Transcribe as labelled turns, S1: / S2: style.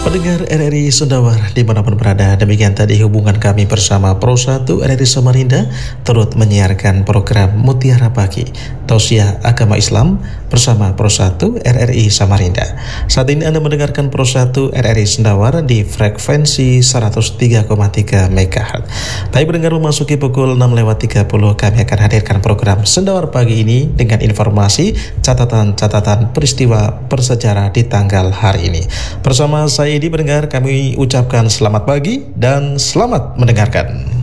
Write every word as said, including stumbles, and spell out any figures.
S1: Pendengar R R I Sendawar dimanapun berada, demikian tadi hubungan kami bersama Pro satu R R I Samarinda turut menyiarkan program Mutiara Pagi, Tausiah Agama Islam bersama Pro satu R R I Samarinda. Saat ini Anda mendengarkan Pro satu R R I Sendawar di frekuensi seratus tiga koma tiga megahertz. Tapi pendengar, memasuki pukul enam lewat tiga puluh, kami akan hadirkan program Sendawar Pagi ini dengan informasi catatan-catatan peristiwa bersejarah di tanggal hari ini. Bersama saya Edi, pendengar, kami ucapkan selamat pagi dan selamat mendengarkan.